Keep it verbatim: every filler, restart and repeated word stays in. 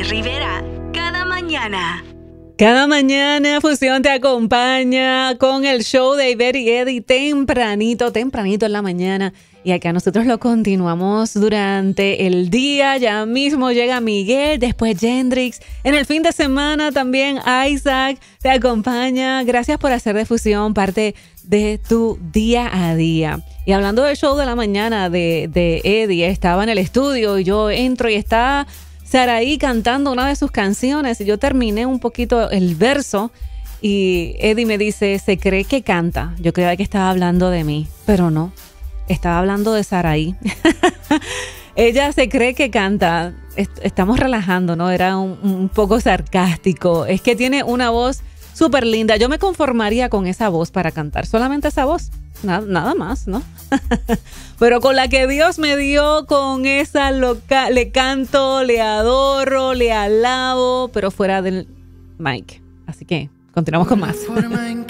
Rivera, cada mañana. Cada mañana Fusión te acompaña con el show de Ivette y Eddie tempranito, tempranito en la mañana. Y acá nosotros lo continuamos durante el día. Ya mismo llega Miguel, después Jendrix. En el fin de semana también Isaac te acompaña. Gracias por hacer de Fusión parte de tu día a día. Y hablando del show de la mañana de, de Eddie, estaba en el estudio y yo entro y está Saraí cantando una de sus canciones. Y yo terminé un poquito el verso y Eddie me dice, se cree que canta. Yo creía que estaba hablando de mí, pero no. Estaba hablando de Saraí. Ella se cree que canta. Est- estamos relajando, ¿no? Era un, un poco sarcástico. Es que tiene una voz súper linda. Yo me conformaría con esa voz para cantar. Solamente esa voz. Nada, nada más, ¿no? Pero con la que Dios me dio, con esa loca, le canto, le adoro, le alabo, pero fuera del mic. Así que continuamos con más.